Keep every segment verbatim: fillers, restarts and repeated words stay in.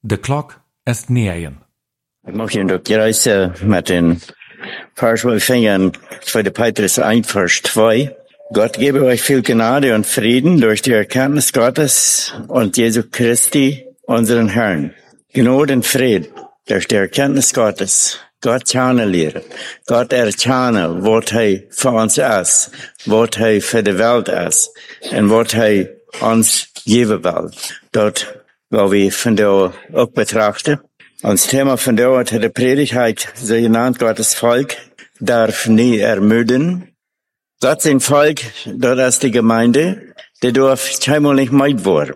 De klok est negen. Ik mag je ook reizen met een vers waar we vingen, tweede Petrus eins, Vers zwei. Gott gebe euch viel Gnade und Frieden durch die Erkenntnis Gottes und Jesu Christi, unseren Herrn. Gnade und Frieden durch die Erkenntnis Gottes. Gott kennenlernen. Gott erkennen, wat hij voor ons is, wat hij voor de wereld is en wat hij ons geven wil. Dat wil we vandaag ook betrachten. Ons Thema vandaag hat de Predigt so genannt, Gottes Volk darf nie ermüden. Gott sein Volk, dort ist die Gemeinde, die darf keinmal nicht meid worden.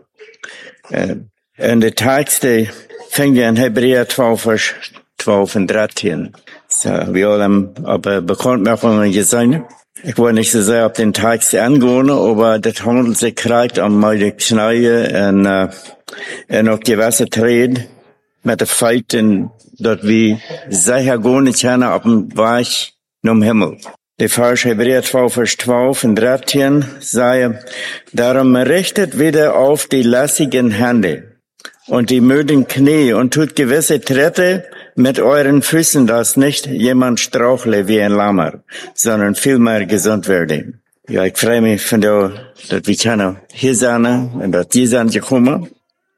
Und der Text, der fängt an Hebräer zwölf, Vers zwölf und dreizehn. So, wir haben aber Bekanntmachungen gesehen. Ich wollte nicht so sehr auf den Text angehen, aber das handelt sich gerade um meine Knie und, uh, und auch gewisse Treten mit der Feiten, dort wie sicher gar nicht kennen auf dem Weg zum Himmel. Der Vers Hebräer zwölf, Vers zwölf und dreizehn sei, darum richtet wieder auf die lässigen Hände und die müden Knie und tut gewisse Tritte mit euren Füßen, dass nicht jemand strauchle wie ein Lammer, sondern vielmehr gesund werde. Ja, ich freue mich von der, dass wir können hier sein und dass die sind gekommen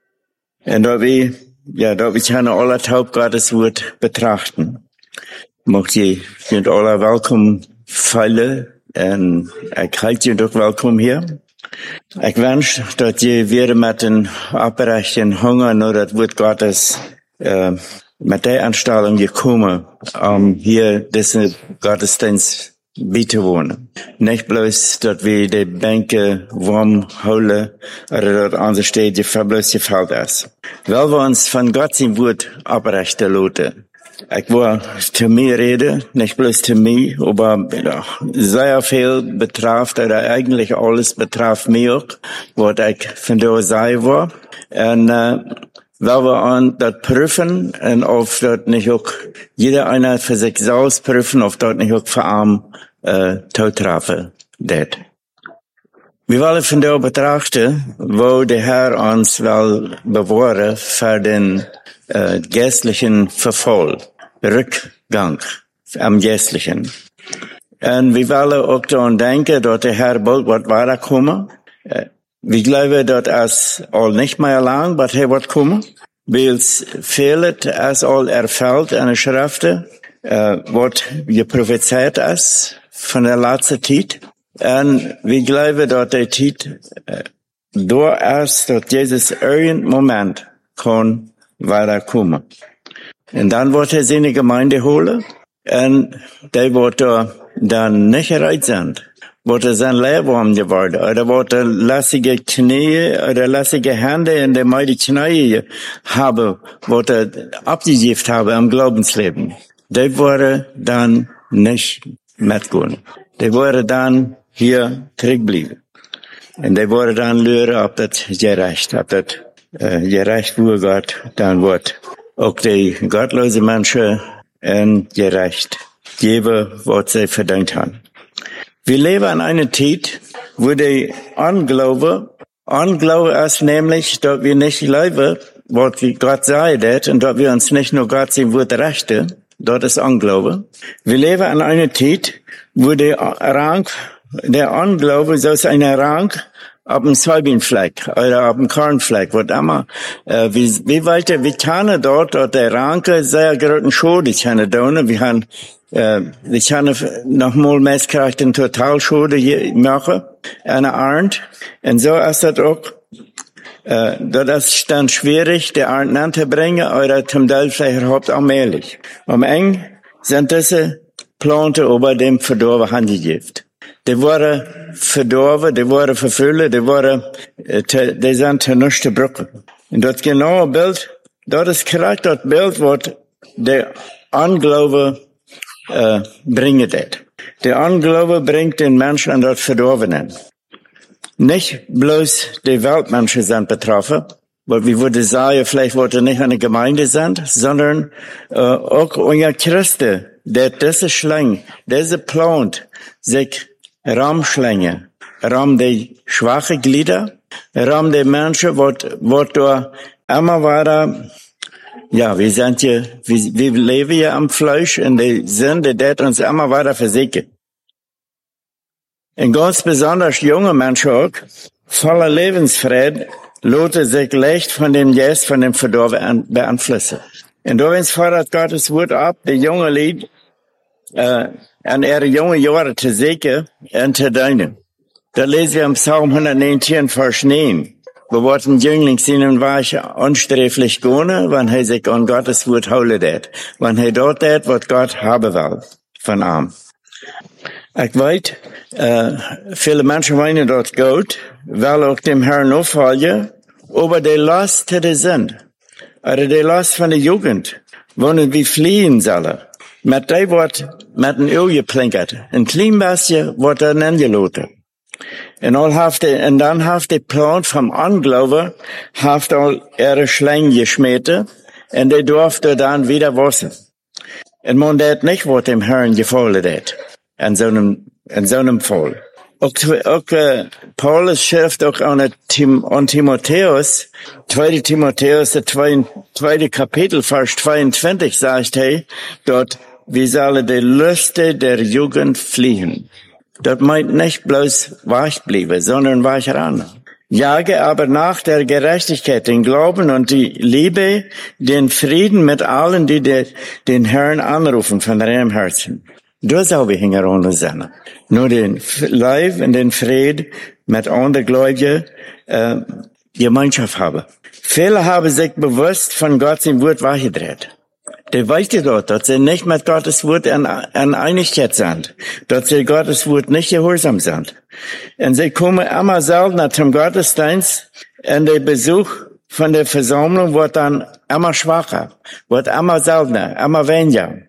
und dass wir, ja, dass wir können alle Taub Gottes Wort betrachten. Mocht je, sind alle willkommen feilen und ich halte je auch willkommen hier. Ich wünsche, dass je wieder mit den abrechten Hunger nur das Wort Gottes äh, mit der Anstellung gekommen, um hier diesen Gottesdienst beizuwohnen. Nicht bloß, dass wir die Bänke warm holen oder dass unsere Städte bloß gefällt ist. Weil wir uns von Gott sein Wort abrichten lassen. Ich will zu mir reden, nicht bloß zu mir, aber sehr viel betrifft, oder eigentlich alles betrifft mich auch, was ich von der Seite war. Und äh, weil wir an das prüfen und auf dort nicht auch jeder einer für sich selbst prüfen, auf dort nicht auch für arm äh, Todtrafe det. Wir wollen von der betrachten, wo der Herr uns will bewahren für den äh, geistlichen Verfall, Rückgang am geistlichen. Und wir wollen auch daran denken, dass der Herr bald wird weiterkommen. Äh, wir glauben, dass es all nicht mehr lang, aber er wird kommen. Weil es fehlt, es all erfüllt in der Schrift, äh, was geprophezeit ist von der letzten Zeit. Und wir glauben, dass der Zeit äh, da ist, dass Jesus irgendein Moment kann weiterkommen. Und dann wird er seine Gemeinde holen und die wird dann nicht bereit sein. Wird er sein Lehrwurm geworden, oder wird er lässige Knie oder lässige Hände in der meine Knie haben, wird er abgegeben haben am Glaubensleben. Die würde dann nicht mitgehen. Die würde dann hier zurückbleiben. Und die würde dann lernen, ob das gerecht, ob das äh, gerecht wurde Gott, dann wird auch die gottlose Menschen ein gerecht geben, was sie verdient haben. Wir leben in einer Zeit, wo die Unglaube, Unglaube ist nämlich, dass wir nicht glauben, was Gott sagt, und dass wir uns nicht nur Gott sein Wort rechten, dort ist Unglaube. Wir leben in einer Zeit, wo der Rang, der Unglaube, so ist ein Rang auf dem Soybeanfleck oder auf dem Kornfleck, was immer, äh, wie, wie weiter, wir können dort, dort der Ranke sehr großen Schade können tun, wir haben Uh, we kunnen nog mal meeskrijgen een totaalschade maken aan de arend. En zo is dat ook. Uh, dat is dan schwierig, de arend aan te brengen, oder zum Teil vielleicht überhaupt allmählich. Am eng sind diese Planten über dem verdorben handgegeben. Die waren verdorben, die waren verfüllt, die waren, die sind zu nichts zu brücken. Und das genaue Bild, das ist korrekt das Bild, was der Unglaube Uh, bringen das. Der Unglaube bringt den Menschen an das Verdorbenen. Nicht bloß die Weltmenschen sind betroffen, weil wir würden sagen, vielleicht wollte nicht eine Gemeinde sein, sondern uh, auch unser Christen, der diese Schlange, diese plant, sich Raumschlänge, Raum die schwache Glieder, Raum der Menschen, wird, wird da immer weiter Ja, wir sind hier, wir, wir leben ja am Fleisch und die Sünde, die uns immer weiter versickert. Und ganz besonders junge Menschen auch, voller Lebensfrieden, lassen sich leicht von dem Geist, von dem Verdorben beeinflussen. Und da fordert Gottes Wort ab, die junge Lied, äh, an ihre junge Jahre zu segnen und zu dienen. Da lesen wir im Psalm hundertneunzehn, Vers neun. Wo wird ein Jüngling sein, war ich unsträflich gone, wenn er sich an Gottes Wort holen det. Wenn er dort det, was Gott haben will, von ihm. Ich weiß, äh, viele Menschen meinen dort gut, weil auch dem Herrn nachfolgen, aber die Last die sind, oder die Last von der Jugend, wollen wir fliehen sollen. Mit dem wird mit ein Öl geplinkert. Ein klein bisschen wird dann angelaten. Und, all hafte, und dann hat die Plan vom Anglauben, hat all ihre Schlangen geschmissen, und die durfte dann wieder waschen. Und man das nicht, was dem Herrn gefallen hat, in so einem, in so einem Fall. Auch, auch äh, Paulus schreibt auch an, Tim, an Timotheus, zweite Timotheus, der zweite Kapitel, Vers zweiundzwanzig, sagt er, dort, wir sollen die Lüste der Jugend fliehen. Das meint nicht bloß wach bleiben, sondern wach ran. Jage aber nach der Gerechtigkeit, den Glauben und die Liebe, den Frieden mit allen, die de, den Herrn anrufen von reinem Herzen. Da soll wir hinterher sein. Nur den Leib und den Frieden mit anderen Gläubigen äh, Gemeinschaft haben. Viele haben sich bewusst von Gottes Wort weggedreht. Die wissen dort, dass sie nicht mit Gottes Wort in, in Einigkeit sind, dass sie Gottes Wort nicht gehorsam sind. Und sie kommen immer seltener zum Gottesdienst, und der Besuch von der Versammlung wird dann immer schwacher, wird immer seltener, immer weniger.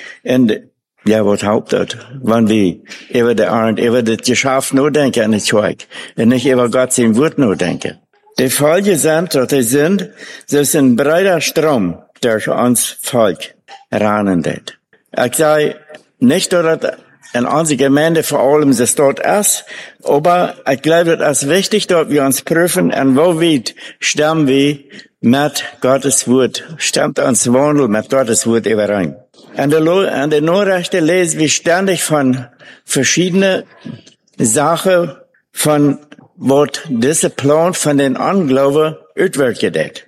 Und ja, was hauptet, wenn wir über die Art, über das Geschäft nur denken an die Zeug, und nicht über Gott sein Wort nur denken. Die Folge sind, dass sie sind, so ist ein breiter Strom, durch uns Volk ranendet. Ich sage nicht, dass in unserer Gemeinde vor allem das dort ist, aber ich glaube, es ist wichtig, dass wir uns prüfen, und wo weit stimmen wir mit Gottes Wort, stimmt uns Wandel mit Gottes Wort überein. An der, an der Nachrichten lesen wir ständig von verschiedenen Sachen, von was dieser Plan von den Unglauben auswirkt hat.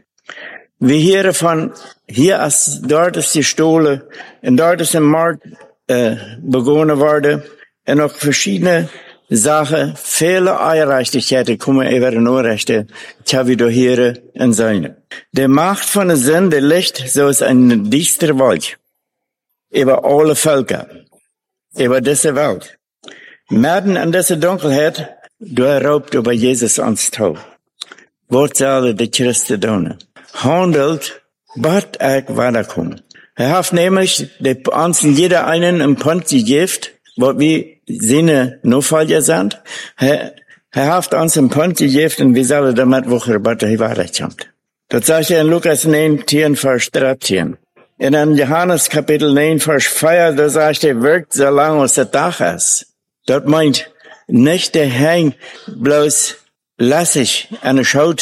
Wir hören von, hier ist, dort ist die Stole, und dort ist ein Markt, äh, begonnen worden, und auch verschiedene Sachen, viele Ungerechtigkeiten kommen über die Nachrichten, die wir da hören und sehen. Die Macht von der Sünde liegt, so ist ein düsterer Wald, über alle Völker, über diese Welt. Mitten in dieser Dunkelheit, da raubt über Jesus ans Tau. Was sollen die Christen tun? Handelt, bat ich weiterkommen. Er hat nämlich die uns jeder einen im Punkt gegeben, wo wir seine Nachfolger sind. Er, er hat uns im Punkt gegeben, und wir sollen damit woche bat er weiterkommt. Das sagt er in Lukas neunzehn, Vers dreizehn. In einem Johannes Kapitel neun, Vers vier, da sagt er, wirkt so lange als der Tag ist. Das meint nicht der Herr bloß lässig an der Schaut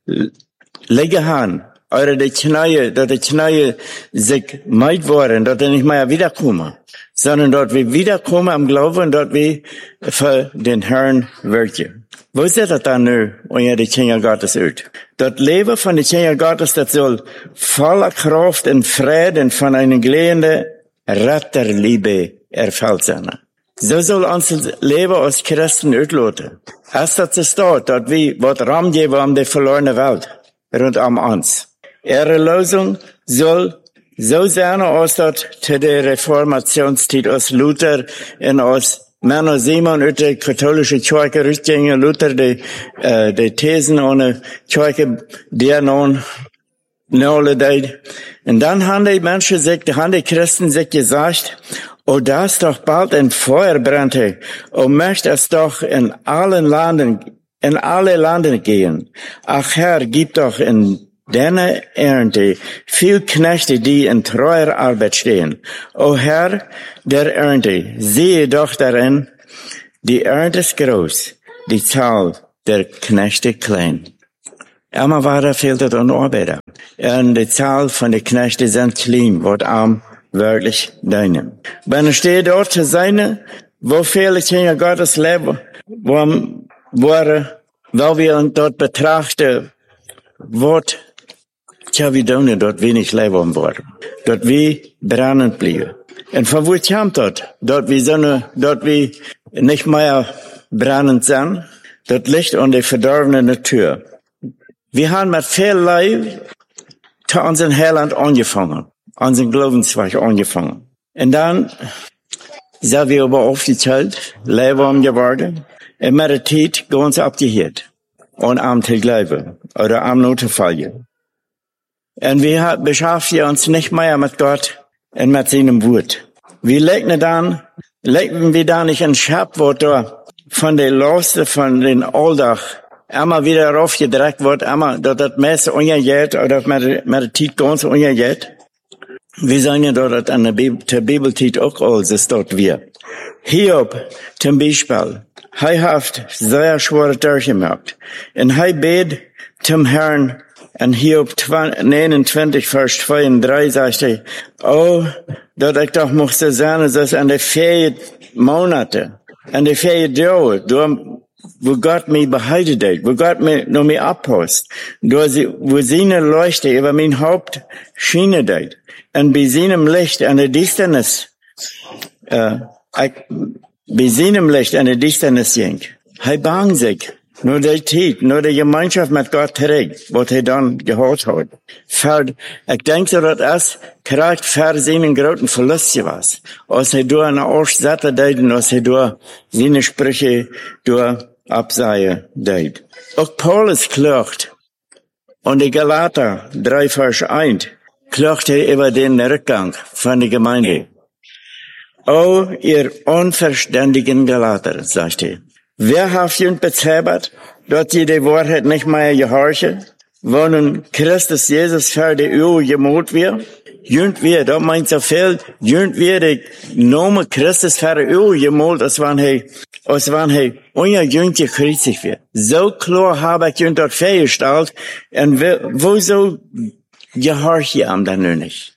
legen haben, oder die Knie, dass die Knie sich meid waren, dass die nicht mehr wiederkommen, sondern dass wir wiederkommen am Glauben, dass wir für den Herrn wirken. Wo sieht das dann nur, wenn die Kinder Gottes ut? Das Leben von den Kindern Gottes, das soll voller Kraft und Frieden von einer glühenden Retterliebe erfüllt sein. So soll unser Leben als Christen auslöten. Erst das ist dort, dass wir was Raum geben um die verlorene Welt rund um uns. Ihre Lösung soll so sein, als das zu der Reformationszeit aus Luther und aus Männer Simon und der katholische Kirche Rückgänge, Luther, die, äh, die Thesen ohne Kirche, der nun Nolle deit. Und dann haben die Menschen sich, haben die Christen sich gesagt, oh, da ist doch bald ein Feuer brannte, oh, möchte es doch in allen Landen, in alle Landen gehen. Ach Herr, gib doch in deiner Ernte viel Knechte, die in treuer Arbeit stehen. O Herr der Ernte, sehe doch darin, die Ernte ist groß, die Zahl der Knechte klein. Einmal war da fehlt es an Arbeiter. Und die Zahl von den Knechten sind klein, wird arm wirklich deinem. Wenn er steht dort zu sein, wo viele Kinder Gottes leben, wo, wo, wo wir uns dort betrachten, wird, tja, wir tun dort wenig leben worden. Dort wie brennend blieben. Und von wo kommt dort? Dort wie Sonne, dort wie nicht mehr brennend sind, dort Licht und die verdorbene Natur. Wir haben mit viel Leib zu unserem Heiland angefangen, unseren Glaubensweg angefangen. Und dann sind wir aber aufgeteilt, Leben geworden, und mit der Zeit ganz abgehört. Und am zu glauben, oder am nur zu fallen. Und wir beschäftigen uns nicht mehr mit Gott und mit seinem Wort. Wir legen dann, legen wir da nicht ein Schabwort da von der Last, von den Alltag, einmal wieder raufgedreckt wird, einmal, dass das Messer ungeht, oder mit, mit der Zeit ganz ungeht. Wir sagen ja dort an der Bibel, der Bibeltit auch alles ist dort wir. Hiob, zum Beispiel, er hat sehr schwere durchgemacht. Und er bet zum Herrn, und Hiob neunundzwanzig, Vers zwei und drei, sagt er, oh, dass ich doch musste sein, dass an der vier Monate, an der vier Jahre, wo Gott mich beheiligt hat, wo Gott mich noch mich abpasst, wo seine Leuchte über mein Haupt schienen hat, und bei seinem Licht an der Distanz, äh, bei seinem Licht an der Distanz ging. Er bang sich, nur die Zeit, nur die Gemeinschaft mit Gott trägt, was er dann gehört hat. Für, ich denke, dass das kriegt für seinen großen Verlust was. Als er durch eine Arsch satte deit, und als er durch seine Sprüche durch Abseihe deit. Auch Paulus klagt, und die Galater drei Vers eins, klagt er über den Rückgang von der Gemeinde. Oh, ihr unverständigen Galater, sagt er. Wer hat euch bezeugt, dass ihr die Wahrheit nicht mehr gehorchen? Wo nun Christus Jesus für die Ehe gemalt wird? Jünd wir, da meint so viel, jünd wir die Name Christus für die Ehe gemalt, als wenn er, als wenn er unjünd gekreuzigt wird. So klar habe ich ihn dort festgestellt, und wo so gehorche ich ihm dann nur nicht?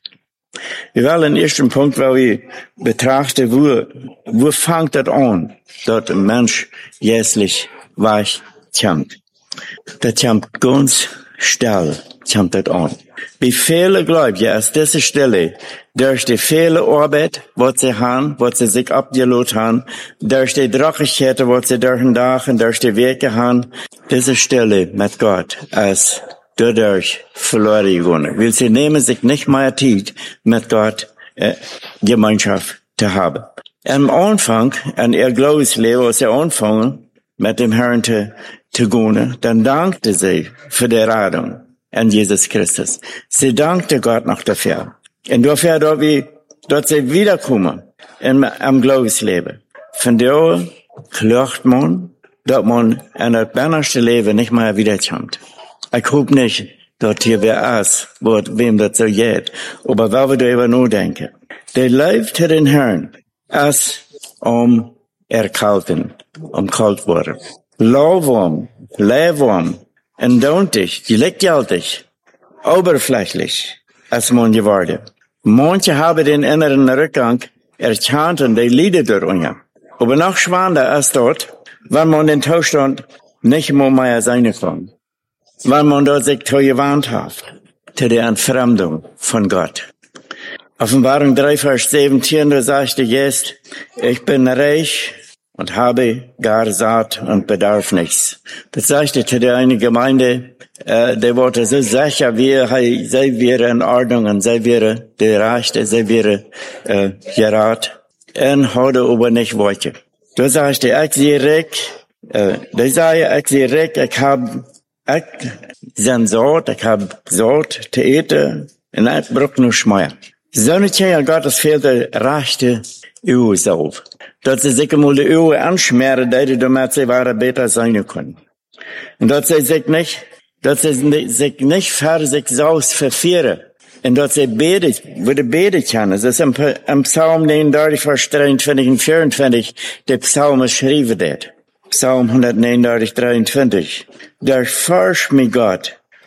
Wir wollen den ersten Punkt, weil wir betrachten, wo, wo fängt das an, dass ein Mensch jährlich weich kommt. Das kommt ganz still, kommt das an. Bei vielen Gläubigen ist diese Stille, durch die viele Arbeit, was sie haben, was sie sich abgelohnt haben, durch die Dreckigkeit, was sie durch den Tag und durch die Wege haben, diese Stille mit Gott ist dadurch verloren gegangen. Weil sie nehmen sich nicht mehr Zeit, mit Gott äh, Gemeinschaft zu haben. Am Anfang, an ihr Glaubensleben, als sie anfangen, mit dem Herrn zu, zu gehen, dann dankte sie für die Rettung an Jesus Christus. Sie dankte Gott noch dafür. Und dafür, dass wir, dass sie wiederkommen im, am Glaubensleben. Von daher klagt man, dass man in das bannerste Leben nicht mehr wiederkommt. Ich hoffe nicht, dass hier wer ist, wo, wem das so geht. Aber wenn wir darüber nachdenken. Der Lauf zu den Herrn ist um erkalten, um kalt worden. Lauwarm, leerwarm, endontig, gleichgültig, oberflächlich ist man geworden. Manche haben den inneren Rückgang erkannt und die Lieder darunter. Aber noch schwander ist dort, wenn man den Zustand nicht mehr sein kann. Weil man dort sich zugewandt hat, zu der Entfremdung von Gott. Offenbarung drei, Vers siebzehn, da sagte Jesus, ich bin reich und habe gar satt und bedarf nichts. Das sagte zu der eine Gemeinde, äh, der wollte so sicher, wie hey, sei wäre in Ordnung und sei wäre der Rechte, sei wäre äh, gerat. Und heute aber nicht wollte. Da sagte ich sehe reich, äh, da sage ich sehe reich, ich habe Ich sein Sort, ich hab Sort zu eten, und ich brauch nur Schmeier. So nicht ja Gottes fehlt der rechte Öl so. Dass sie sich mal die Öl anschmieren, damit sie weiter besser sein können. Und dass sie sich nicht, dass sie sich nicht für sich selbst verfehlen. Und dass sie beten, wo die beten können. Das ist im, im Psalm neununddreißig, Vers dreiundzwanzig und vierundzwanzig, der Psalm geschrieben wird. Psalm hundertneunundachtzig, dreiundzwanzig. Durchforsch mich, Gott,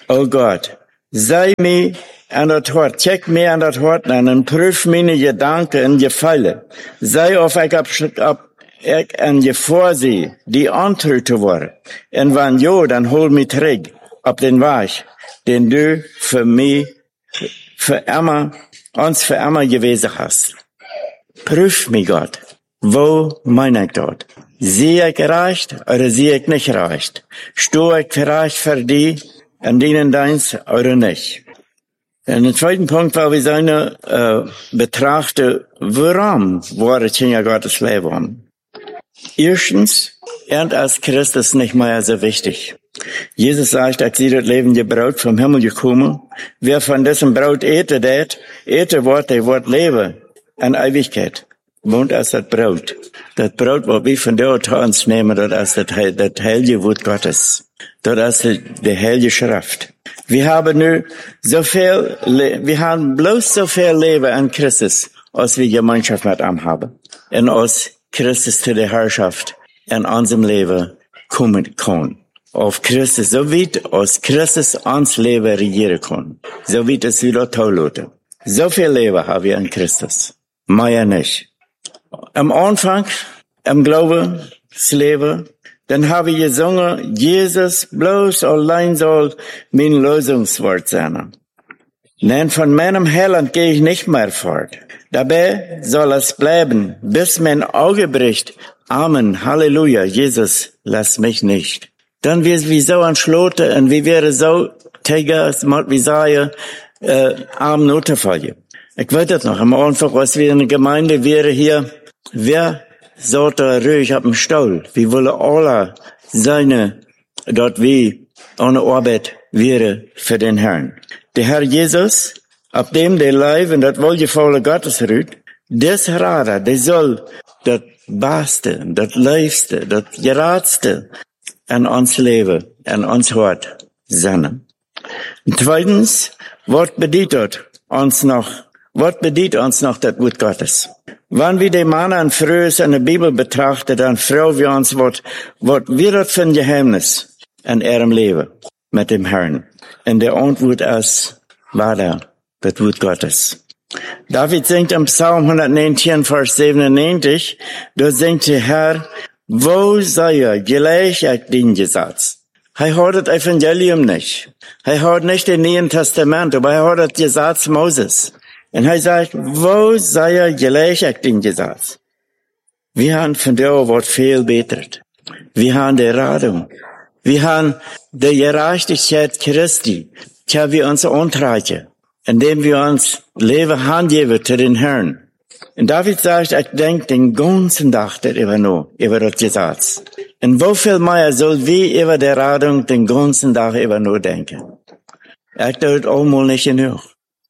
O Gott, sei mir an das Hart, check mir an das Hart an und prüf meine Gedanken und Gefälle. Sei auf ich ab, ab ich an je vorsehe, die Antwort zu worden. Und wenn jo, dann hol mich zurück auf den Weg, den du für mich, für immer, uns für immer gewesen hast. Prüf mich, Gott. Wo meine ich dort? Sehe ich recht oder sehe ich nicht recht? Stehe ich recht für die und dienen deins oder nicht? Und der zweite Punkt, weil wir seine äh, betrachten, warum wurde Kinder Gottes leben? Erstens, er als Christus nicht mehr so wichtig. Jesus sagt, als sie das lebende Brot vom Himmel gekommen, wer von diesem Brot ete, det, ete wird, der wird leben an Ewigkeit. Wohnt als das Brot. Das Brot, was wir von dort uns nehmen, das ist das, das heilige Wort Gottes. Das ist die heilige Schrift. Wir haben nur so viel, wir haben bloß so viel Leben an Christus, als wir Gemeinschaft mit ihm haben. Und als Christus zu der Herrschaft in unserem Leben kommen kann. Auf Christus, so wie aus Christus uns Leben regieren kann. So wie es wieder toll. So viel Leben haben wir an Christus. Mehr nicht. Am Anfang, im Glauben, das Leben, dann habe ich gesungen, Jesus bloß allein soll mein Lösungswort sein. Denn von meinem Heiland gehe ich nicht mehr fort. Dabei soll es bleiben, bis mein Auge bricht. Amen, Halleluja, Jesus, lass mich nicht. Dann wir wie so anschloten und wir wären so tegen, wie sagen, äh, arm Notfall. Ich weiß das noch, am Anfang, als wir in der Gemeinde wären hier, wer sollte ruhig auf dem Stuhl? Wir wollen alle seine, dort wie ohne Arbeit wäre für den Herrn. Der Herr Jesus, ab dem der Leib und das wohlgefolle Gottes ruht, des Rader, der soll das Beste, das Leibste, das Geradste an uns Leben, an uns Hort sein. Zweitens, was bedeutet uns noch, was bedeutet uns noch das Wort Gottes? Wenn wir die Mann an Frühes in der Bibel betrachten, dann fragen wir uns, was, was wird das für ein Geheimnis in ihrem Leben mit dem Herrn? Und der Antwort ist, war da, das Wort Gottes. David singt im Psalm hundertneunzehn, Vers siebenundneunzig, da singt der Herr, wo sei er, gleich ich den Gesetz. Er hat das Evangelium nicht. Er hat nicht den Neuen Testament, aber er hat das Gesetz Moses. Und er sagt, wo sei er gleich ich den Gesetz? Wir haben von der Wort viel betert. Wir haben die Radung. Wir haben die Gerechtigkeit Christi, die wir uns antreiben, indem wir uns Leben hingeben zu den Herrn. Und David sagt, ich denke den ganzen Tag darüber noch, über das Gesetz. Und wie viel mehr soll wir über die Radung den ganzen Tag über nur denken? Ich tue es einmal nicht genug.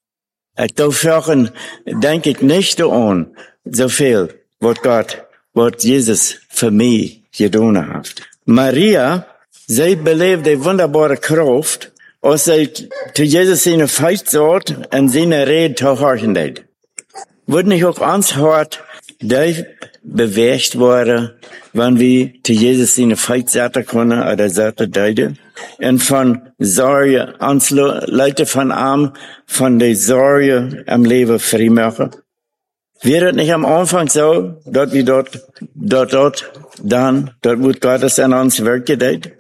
Ich tue vorhin, denke ich nicht an, so viel, was Gott, was Jesus für mich getan hat. Maria, sie belebt die wunderbare Kraft, als sie zu Jesus seine Feit sagt und seine Rede zu horchen hat. Wird nicht auch uns hart, die bewegt worden, wenn wir zu Jesus seine Feit sagen können oder sagen deuten. Und von Sorge, uns Leute von Arm, von der Sorge am Leben frei machen. Wäre es nicht am Anfang so, dort wie dort, dort, dort, dann, dort wird Gottes an uns Werk gedeiht?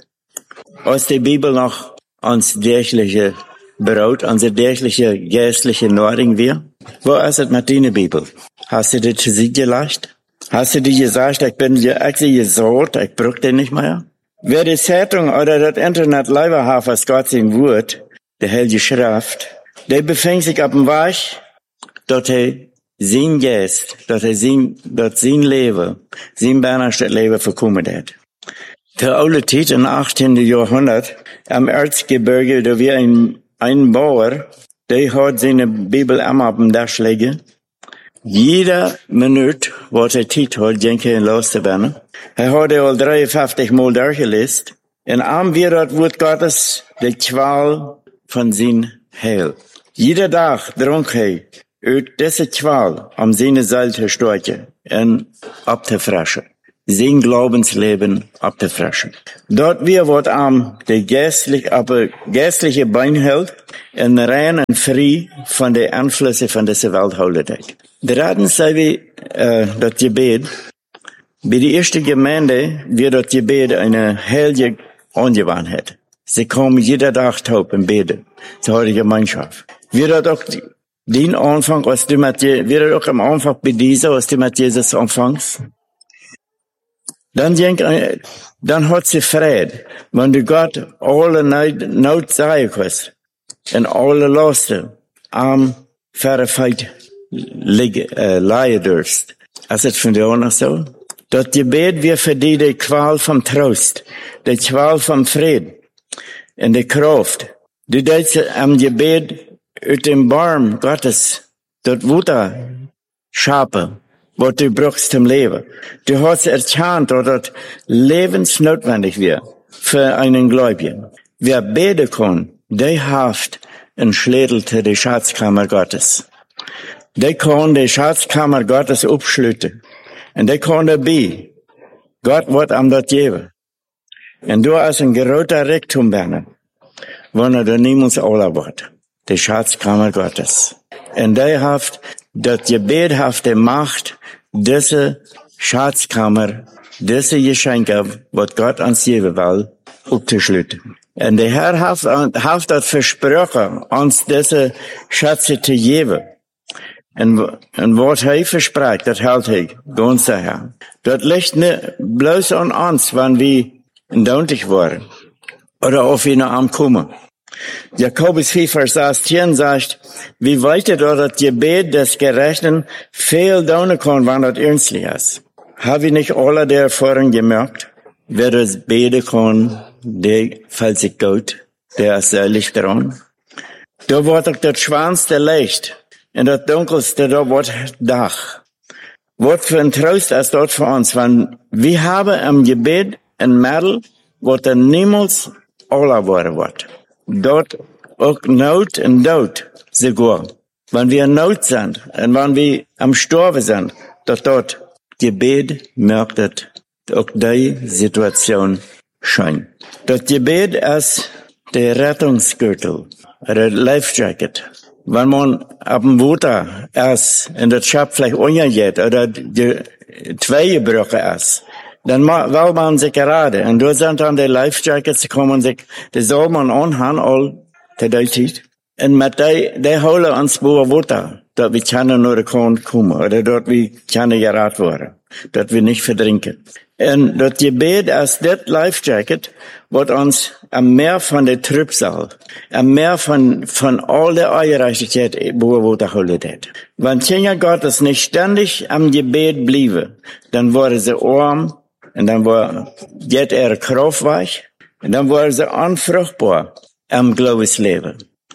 Aus der Bibel noch uns tägliche Brot, unsere tägliche geistliche Nahrung wir? Wo ist es mit deiner Bibel? Hast du dir zu sie gelacht? Hast du dir gesagt, ich bin ja eigentlich gesagt, ich brauche den nicht mehr? Wer die Zeitung oder das Internet lieber hat, was Gott sein Wort, der Heilige Schrift, der befindet sich auf dem Weg, dort er sein Geist, dort er sein, dort sein Leben, sein Bernstedt Leben verkommen hat. Der alte Zeit im achtzehnten Jahrhundert, am Erzgebirge, da wir ein, ein Bauer, der hat seine Bibel immer auf dem Dach liegen. Jeder Minute, was er Zeit hat, denke ich, loszuwerden. Er hat er all dreiundfünfzig Mal durchgelesen. Und am wird das Wort Gottes die Qual von sein Heil. Jeder Tag trank er uit diese Qual, um seine Seele zu stärken und abzufrischen. sein Glaubensleben abzufrischen. Dort wir wird am der geistliche, aber geistliche Bein hält, in rein und frei von den Einflüssen von dieser Weltholdigkeit. Drittens sei wir, äh, das Gebet. Bei der ersten Gemeinde wird das Gebet eine heilige Angewohnheit. Sie kommen jeder Tag taub und beten zur heutigen Gemeinschaft. Wird das auch den Anfang, was du mit, wird das auch am Anfang bei dieser, was du mit Jesus anfängst? Dann denk, dann hat sie Frieden, wenn du Gott alle Not sagen kannst, und alle Lasten am Verfeit leiden dürst. Ist das von dir auch noch so? Das Gebet wir für die, die Qual vom Trost, die Qual vom Frieden, und die Kraft. Du denkst am Gebet aus dem Baum Gottes, dort Wutter schapen, was du brauchst zum Leben. Du hast erkannt, dass das lebensnotwendig wird für einen Gläubigen. Wer beten kann, der hat einen Schlüssel zu der Schatzkammer Gottes. Der kann die Schatzkammer Gottes abschließen. Und der kann dabei. Gott wird ihm das geben. Und du hast ein großer Reichtum werden, wenn er niemals alle wird. Die Schatzkammer Gottes. Und der hat, das Gebet hat die Macht, diese Schatzkammer, diese Geschenke, was Gott uns geben will, abzuschließen. Und der Herr hat, hat das versprochen, uns diese Schätze zu geben. Und, und was er verspricht, das hält er ganz sicher. Das liegt nicht bloß an uns, wenn wir undankig waren. Oder auf ihn am kommen. Jakobus vier, Vers achtzehn sagt, wie weit er das Gebet des Gerechten viel dauern kann, wenn das ernstlich ist. Habe ich nicht alle der Erfahrung gemerkt? Wer das beten kann, der fällt sich gut, der ist selig dran. Da wird auch das schwanste Licht, und das dunkelste, da wird Dach. Was für ein Trost ist dort für uns, wenn wir haben im Gebet ein Mädel, was er niemals alle werden wird. Dort auch Not und Tod sogar. Wenn wir in Not sind und wenn wir am Sterben sind, dass dort Gebet merkt auch die Situation scheint. Das Gebet ist der Rettungsgürtel, der Lifejacket. Wenn man ab dem Wasser ist und das Schab vielleicht umgeht oder die zwei gebrochen ist, dann will man sich gerade. Und da sind dann die Lifejackets, die kann man sich, die soll man anhaben, all zu der Zeit. Und mit die, die holen uns bei Wasser, dass wir können nur kommen, oder dort wir können gerat werden, dass wir nicht verdrinken. Und das Gebet ist das Lifejacket, was uns am Meer von der Trübsal, am Meer von, von all der Ungerechtigkeit, wo Wasser holen hat. Wenn Kinder Gottes nicht ständig am Gebet blieben, dann waren sie arm, und dann war, geht ihre Kraft weich, und dann waren sie unfruchtbar am Glaubensleben.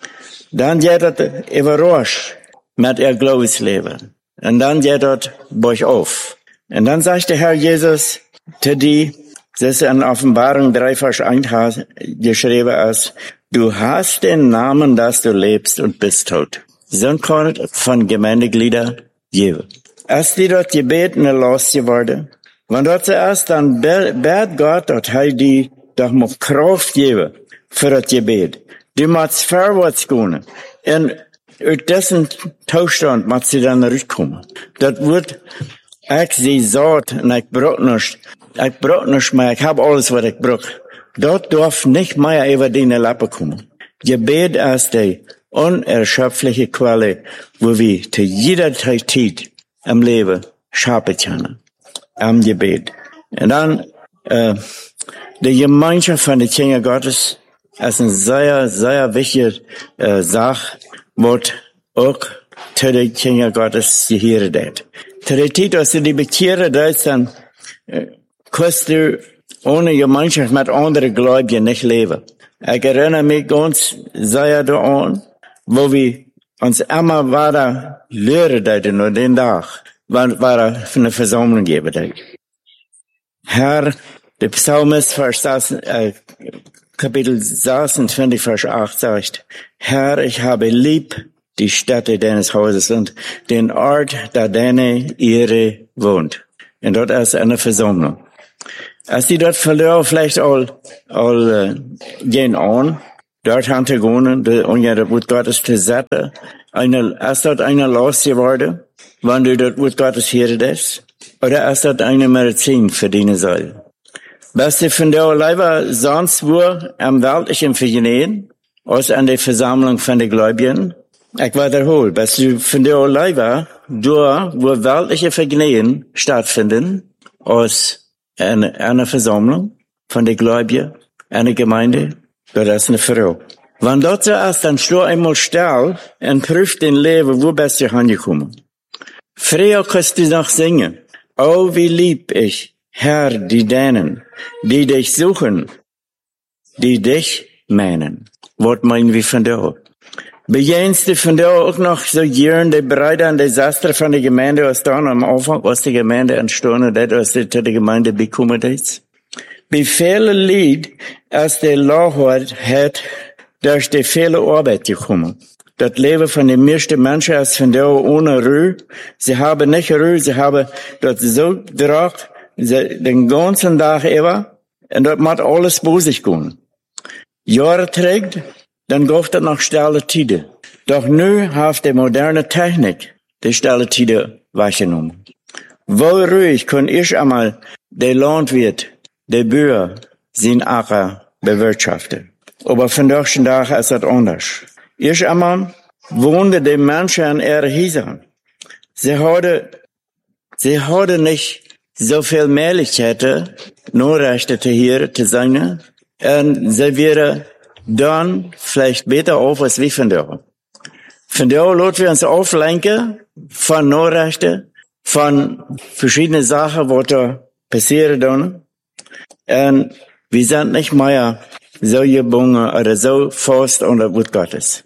Dann geht das überrascht mit ihr Glaubensleben. Und dann geht das bei auf. Und dann sagt der Herr Jesus zu die, das ist in Offenbarung drei, Vers eins geschrieben ist, du hast den Namen, dass du lebst und bist tot. So kann es von Gemeindegliedern geben. Ist die dort gebeten losgeworden? Wenn das so ist, dann bet Gott, dass er die doch noch Kraft geben für das Gebet. Die muss vorwärts gehen. Und aus dessen Zustand muss sie dann rauskommen. Das wird, ich sie sagt, und ich brauch nicht, ich brauch nicht mehr, ich habe alles, was ich brauch. Dort darf nicht mehr über die Lappe kommen. Gebet ist die unerschöpfliche Quelle, wo wir zu jeder Zeit im Leben schaffen können. Am Gebet. Und dann, äh, die Gemeinschaft von den Kindern Gottes ist eine sehr, sehr wichtige äh, Sache, was auch zu den Kindern Gottes gehört hat. Zu der Zeit, als du die bekehren, da ist dann, äh, kannst du ohne Gemeinschaft mit anderen Gläubigen nicht leben. Ich erinnere mich ganz sehr daran, wo wir uns immer weiter lehren und den Tag, wann war für eine Versammlung geben. Herr, der Psalmist, Vers, äh, Kapitel sechsundzwanzig, Vers acht sagt, Herr, ich habe lieb die Stätte deines Hauses und den Ort, da deine Ehre wohnt. Und dort ist eine Versammlung. Als die dort verloren, vielleicht all, all, uh, gehen an, dort haben sie gewonnen, und ja, dort wird Gottes zu setzen. Eine, ist dort eine los geworden, wenn du dort wird Gottes Hirte ist? Oder ist dort eine Medizin für deine Seele? Beste von der Leiber sonst wo am weltlichen Vergnügen, als an der Versammlung von den Gläubigen. Ich wiederhole, beste von der Leiber, dort wo weltliche Vergnügen stattfinden, als eine, eine Versammlung von den Gläubigen, eine Gemeinde, dort ist eine Frau. Wenn dort so ist, dann steh einmal still und prüf den Leben, wo bist du angekommen. Früher kannst du noch singen. Oh, wie lieb ich, Herr, die denen, die dich suchen, die dich meinen. Wort meinen wir von da. Bejenst du von da auch noch so Jahren, die Breite an Desaster von der Gemeinde aus da am Anfang, aus der Gemeinde entstanden, das aus der Gemeinde bekommen ist? Wie viele Lied, als der Lord hat, durch die viele Arbeit gekommen. Das Leben von den meisten Menschen ist von da ohne Ruhe. Sie haben nicht Ruhe, sie haben dort so drauf, den ganzen Tag über, und dort macht alles bosig gehen. Jahre trägt, dann geht das nach stille Tide. Doch nu hat die moderne Technik die stille Tide weggenommen. Wo ruhig kann ich einmal der Landwirt, der Bauer, sein Acker bewirtschaften. Aber von der Tag ist das anders. Ich einmal wohnte die Menschen in ihren Häusern. Sie hatte, sie hatte nicht so viel Möglichkeiten, nur Rechte hier zu sein. Und sie wäre dann vielleicht besser auf als wie von der. Von der lassen wir uns auflenken von Nordrechte, von verschiedenen Sachen, was da passieren dann. Und wir sind nicht mehr so gebunden oder so fest unter Wort Gottes.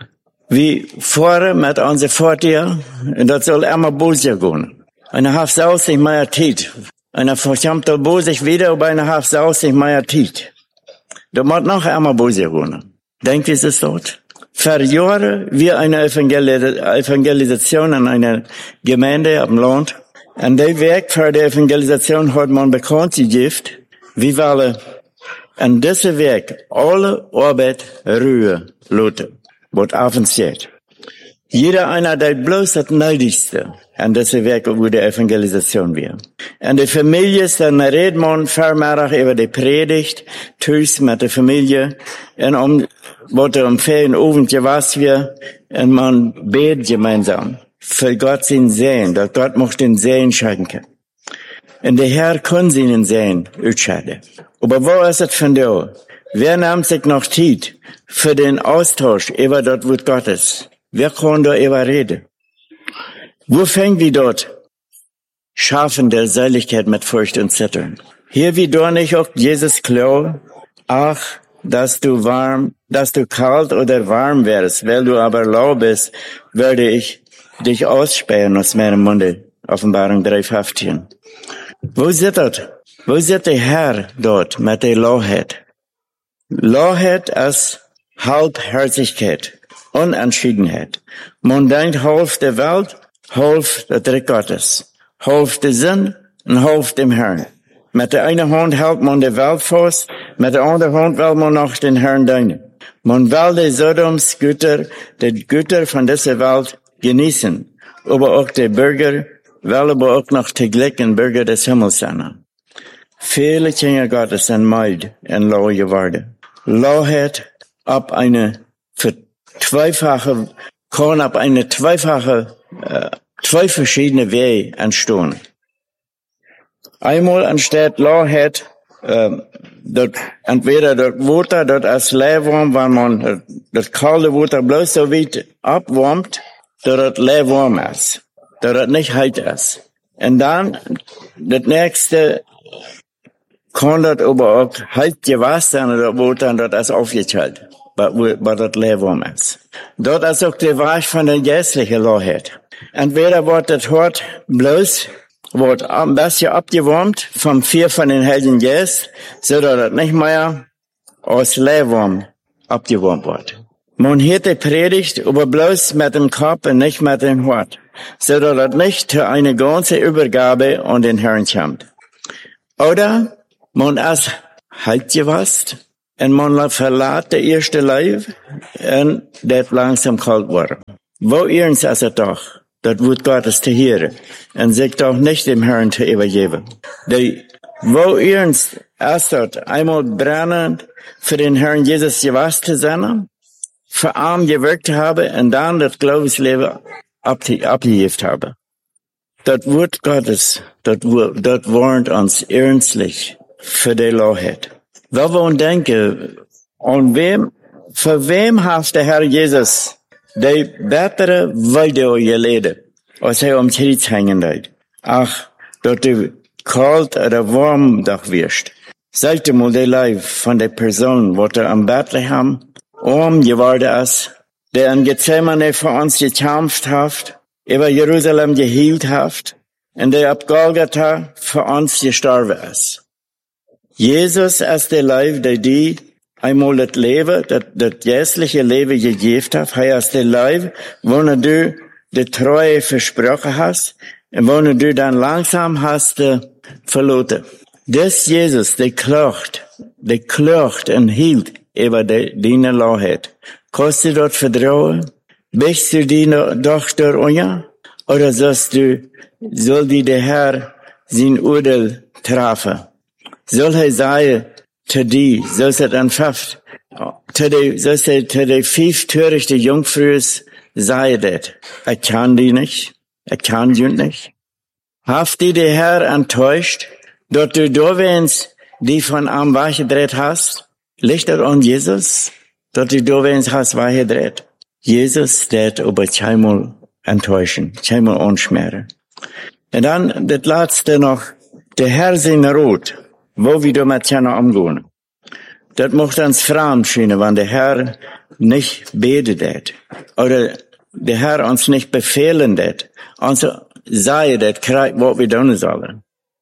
Wie vorher mit unserer Vater, und das soll immer böse gehen. Eine Haft aus sich mehr Zeit. Eine verdammte böse wieder, aber eine Haft aus sich mehr Zeit. Da muss noch einmal böse gehen. Denkt ihr es dort? Für Jahre wir eine Evangelis- Evangelisation in einer Gemeinde am Land. Und der Weg für die Evangelisation hat man bekannt gegeben, wie wir an diesem Weg alle Arbeit Ruhe lassen, was abends geht. Jeder einer, der bloß das Nötigste an diesem Weg, wo die Evangelisation wird. Und die Familie ist dann redet man Vormittag über die Predigt, tschüss mit der Familie, und um, was am Ferienabend was wir, und man betet gemeinsam für Gott sein Sehen, dass Gott muss den Sehen schenken. Und der Herr kann seinen Sehen entscheiden. Aber wo ist es von da? Wer nimmt sich noch Zeit für den Austausch über das Wort Gottes? Wer kann da über reden? Wo fängt wir dort? Schaffen der Seligkeit mit Furcht und Zittern. Hier wie da nicht auch Jesus klar, ach, dass du warm, dass du kalt oder warm wärst, weil du aber lau bist, würde ich dich ausspähen aus meinem Munde. Offenbarung drei fünfzehn. Wo sitzt das? Wo sitzt der Herr dort mit der Lauheit? Lauheit ist Halbherzigkeit, Unentschiedenheit. Man denkt, half der Welt, half der Trick Gottes, half der Sinn und half dem Herrn. Mit der einen Hand hält man die Welt fest, mit der anderen Hand will man noch den Herrn dienen. Man will die Sodoms Güter, die Güter von dieser Welt genießen, aber auch die Bürger, will aber auch noch die gleichen Bürger des Himmels sein. Viele Kinder Gottes sind mild und lau geworden. Lauheit ab eine zweifache, kann ab eine zweifache, äh, zwei verschiedene Wege entstehen. Einmal anstatt Lauheit, äh, dort, entweder dort Wasser, dort ist leerwarm, wenn man das kalte Wasser bloß so weit abwärmt, dort leerwarm ist, dort nicht heiß ist. Und dann, das nächste, kann das aber auch heiß gewasst sein, oder Wasser, dort ist aufgeteilt, weil dort leerwarm ist. Dort ist auch der Wasch von der geistlichen Lauheit. Entweder wird das Hort bloß, wird ein bisschen abgewärmt vom Vier von den Heiligen Geist, so dass das nicht mehr aus Leerwarm abgewärmt wird. Man hört die Predigt, aber bloß mit dem Kopf und nicht mit dem Hort. so dass es nicht zu einer ganzen Übergabe an den Herrn kommt. Oder man ist halt gewasst und man verlässt das erste Leben und das langsam kalt wird. Wo irgends ist es doch, das wird Gottes zu hören und sich doch nicht dem Herrn zu übergeben. Die, wo irgends ist es einmal brennend für den Herrn Jesus gewasst zu sein, für arm gewirkt habe und dann das Glaubensleben abgegeben habe. Das Wort Gottes, das, das warnt uns ernstlich für die Wahrheit. Wir wollen denken, an wem, für wem hat der Herr Jesus die bessere Weide geleden, als er am Kreuz hängen hat? Ach, dass du kalt oder warm doch wirst. Seid mal die Leib von der Person, wo er am Bethlehem arm geworden ist, der in Gethsemane für uns gekämpft hat, über Jerusalem gehielt hat, und der ab Golgatha für uns gestorben ist. Jesus ist der Leib, der die einmal das Leben, das, das jährliche Leben gegeben hat. Er ist der Leib, wo du die Treue versprochen hast, und wo du dann langsam hast äh, verloren. Das Jesus, der klacht, der klacht und hielt über deine Wahrheit. Kannst du dort vertrauen? Bist du deine Tochter Unya? Oder sollst du, soll die der Herr sein Urteil treffen? Soll er sagen, zu dir, soll er dann fünf, zu der, soll er zu der fünf törichte Jungfrüs sagen das? Er kann die nicht. Er kann die nicht. Haft die der Herr enttäuscht, dass du da wenn's, die von am weggedreht hast? Liegt er an Jesus? Dass du da wenn's hast weggedreht? Jesus, der aber keinmal enttäuschen, keinmal anschmieren. Und dann, das letzte noch, der Herr sein Rot, wo wir damit können umgehen. Das macht uns fremd scheinen, wenn der Herr nicht betet, oder der Herr uns nicht befehlen det, uns sei det, was wir tun sollen.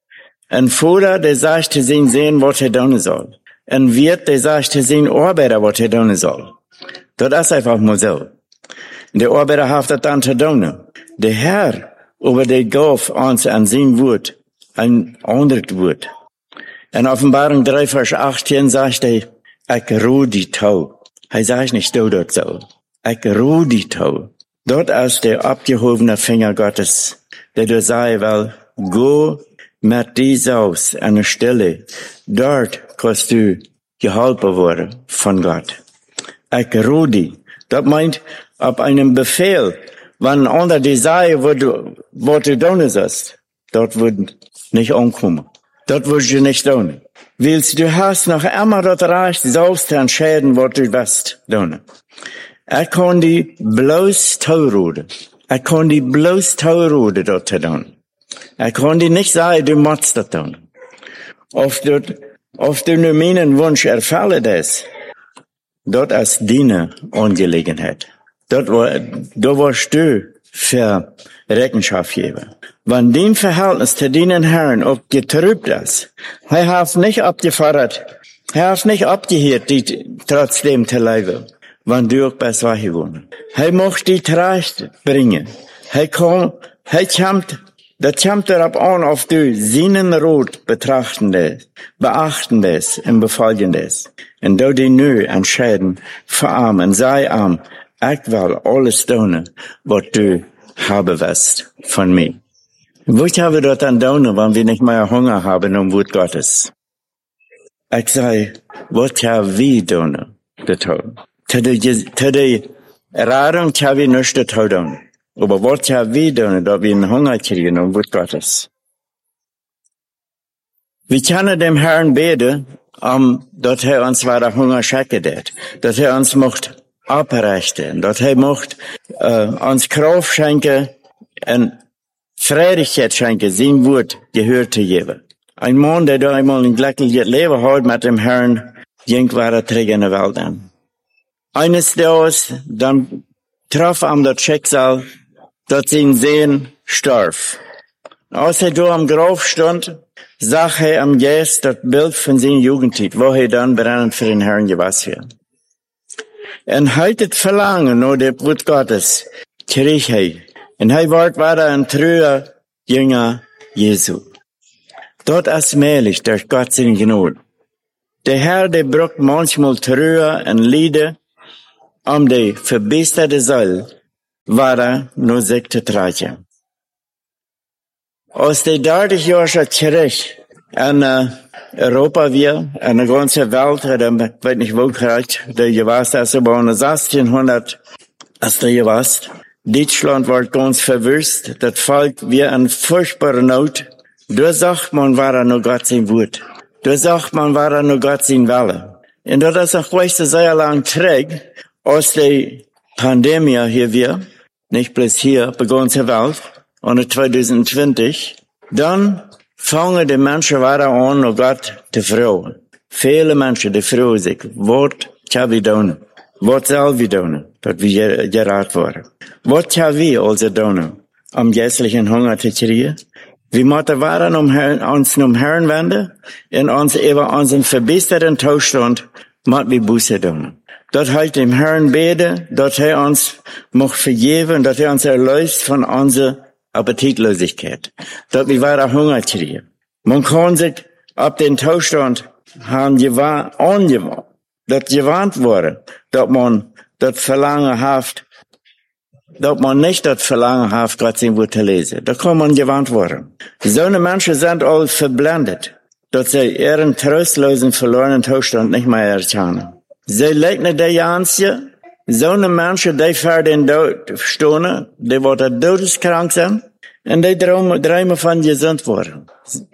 Ein Vater, der sagt zu sein sehen, was er tun soll. Ein Wirt, der sagt zu sein Arbeiter, was er tun soll. Das ist einfach mal so. Der Arbeiter hat das dann zu tun. Der Herr, über der gab uns an sein Wort, ein anderes Wort. In Offenbarung drei, Vers achtzehn sagt er, ich ruhe die Tau. Er sagt nicht, du dort so. Ich ruhe die Tau. Dort ist der abgehobene Finger Gottes, der du sagen will, go mit dies aus, an der Stelle. Dort kannst du geholfen werden von Gott. Ich ruhe die. Das meint, ab einem Befehl, wenn unter die Sei, wo du, wo du tun sollst, dort wird nicht ankommen. Dort wirst du nicht tun. Willst du hast noch immer das Recht, selbst zu entscheiden, was du willst tun. Er kann die bloß taurode. Er kann die bloß taurode dort tun. Er kann die nicht sagen, du musst das tun. Ob du, ob du nur meinen Wunsch erfüllen das, dort ist deine Angelegenheit. Dort, da wirst du für Rechenschaft geben. Wenn dein Verhältnis zu deinen Herrn auch getrübt ist, er hat nicht abgefordert, er hat nicht abgehört, die trotzdem zu leben, wenn du auch besser geworden. Er möchte die Tracht bringen. Er kann, er kommt, das kommt darauf an, ob du seinen Rot betrachtendes, beachtendes und befolgendes. Und du die neu entscheiden, verarmen, sei arm, ich will alles tun, was du haben wirst von mir. Was haben wir dort an tun, wenn wir nicht mehr Hunger haben um Wort Gottes? Ich sage, was haben wir tun, getan? Zu der Erfahrung haben wir nichts getan. Aber was haben wir tun, dass wir einen Hunger kriegen um Wort Gottes? Wir können dem Herrn beten, um, dass er uns weiter Hunger schenken wird, dass er uns macht abrichten, dass er macht äh, uns Kraft schenken und Freudigkeit schenken, sein Wort gehört zu geben. Ein Mann, der da einmal ein glückliches Leben hat mit dem Herrn, ging weiter Träger in der Welt an. Eines Tages, dann traf ihm das Schicksal, dass sein Sehen starb. Als er da am Grab stand, sah er am Geist das Bild von seiner Jugendzeit, wo er dann brennend für den Herrn gewasst wird. Und heute Verlangen nach dem Wort Gottes krieg er Und er war, war ein treuer Jünger Jesu. Dort allmählich durch Gott seine Gnade. Der Herr, der braucht manchmal Treue und Lieder, um die verbesserte Seele war nur sich zu tragen. Als die dertig Jahre zurück in uh, Europa wir, in der ganzen Welt, oder ich weiß nicht wo gekriegt, der gewasst, also bei uns achtzehnhundert, als der gewasst, Deutschland war ganz verwirrt, das Volk wir in furchtbarer Not. Da sagt man, war er nur Gott sein Wort. Da sagt man, war er nur Gott sein Wille. Und das ist auch gleich so sehr lang trägt, als die Pandemie hier wir, nicht bloß hier, bei ganzer Welt, und zwanzig zwanzig, dann fangen die Menschen weiter an, noch Gott zu fragen. Viele Menschen, die fragen sich, was kann wir tun? Was soll wir tun? Das wir geraten worden. Was kann wir also tun, um geistlichen Hunger zu kriegen? Wir müssen weiter um uns um Herrn wenden, und uns über unseren verbesserten Zustand müssen wir Buße tun. Dort halt dem Herrn beten, dort er uns mag vergeben, dort er uns erlöst von unserer Appetitlosigkeit. Dort wir weiter Hunger kriegen. Man kann sich ab den Zustand haben gewarnt, angewarnt, dort gewarnt wurde, dort man dort Verlangen hat, dort man nicht dort Verlangen hat, Gott sein Wort zu lesen. Da kann man gewarnt worden. So eine Menschen sind all verblendet, dass sie ihren trostlosen, verlorenen Zustand nicht mehr erkennen. Sie leugnen die Ganze. So eine Menschen, die für den Tod stehen, die werden todeskrank sein, und die träumen von gesund worden.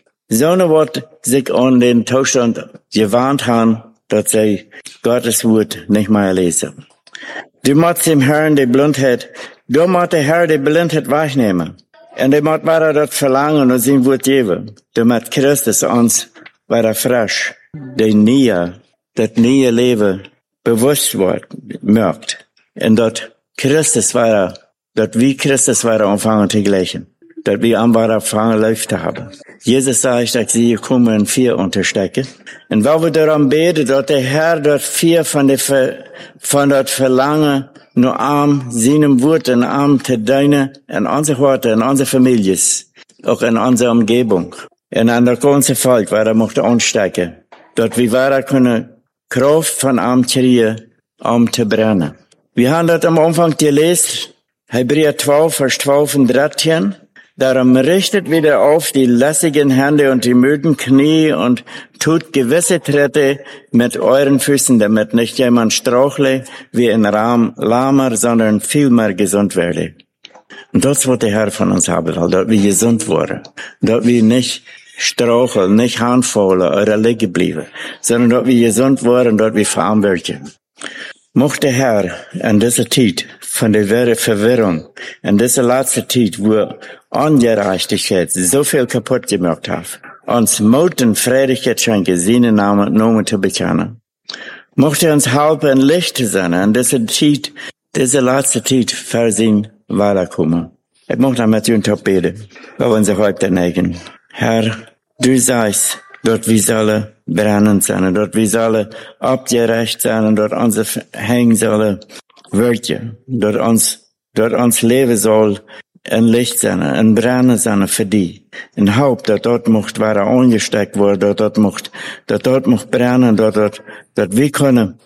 So eine wird sich an den Zustand gewarnt haben, dass sie Gottes Wort nicht mehr lesen. Du musst dem Herrn die Blindheit, du musst der Herr die Blindheit wegnehmen. Und du musst weiter das Verlangen und sein Wort geben. Du musst Christus uns weiter frisch, die Nähe, das neue Leben bewusst wird, merkt. Und dort Christus weiter, dort wie Christus weiter anfangen zu gleichen. Dort wir am weiter anfangen läuft zu haben. Jesus sagt, dass sie kommen in vier unterstecken. Und weil wir darum beten, dort der Herr dort vier von der, von dort Verlangen nur arm seinem Wort und arm zu deinen, in unsere Worte, in unsere Families, auch in unserer Umgebung. Und an der ganzen Volk, weil er möchte anstecken. Dort wir weiter können Kraft von arm kriegen, um zu brennen. Wir haben das am Anfang gelesen, Hebräer zwölf, Vers zwölf und dreizehn. Darum richtet wieder auf die lässigen Hände und die müden Knie und tut gewisse Tritte mit euren Füßen, damit nicht jemand strauchle wie ein Rahm lahmer, sondern vielmehr gesund werde. Und das wird der Herr von uns haben, weil dort wir gesund wurden, dort wir nicht straucheln, nicht handfallen oder liegen bleiben, sondern dort wir gesund wurden, dort wir verarmt werden. Mocht der Herr in dieser Zeit von der Verwirrung, in dieser letzten Zeit, wo Ungerechtigkeit so viel kaputt gemacht hat, uns Mut und Freudigkeit schenken, seinen Namen, Namen zu bekennen. Mocht er uns helfen, Licht zu sein, in dieser Zeit, diese letzte Zeit für sein weiterkommen. Ich möchte mit Ihnen beten, weil wir uns heute neigen. Herr, du sagst, dort wir sollen brennen sein, dort wir sollen abgerecht sein, dort unsere Hänge sollen wirken, dort uns, dort uns Leben soll ein Licht sein, ein Brennen sein für die. Ein Haupt, dort dort mocht weiter angesteckt worden, dort dort mocht, dort dort mocht brennen, dort dort, dort wir können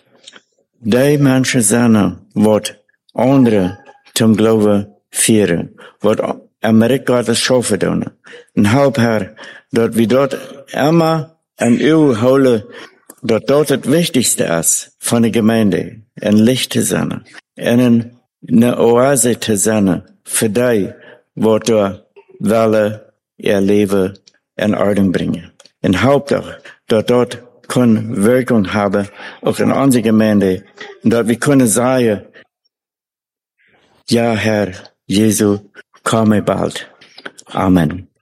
die Menschen sein, wat andere zum Glauben führen, wat Amerika Gottes schaffen tun. Ein Haupt, Herr, dort wie dort immer ein Öl holen, dort dort das Wichtigste ist von der Gemeinde, ein Licht zu sein, eine, eine Oase zu sein, für die, wo du Welle ihr Leben in Ordnung bringen. Und Hauptsache, dort dort kann Wirkung haben, auch in unserer Gemeinde, und dort wir können sagen, ja, Herr, Jesu, komme bald. Amen.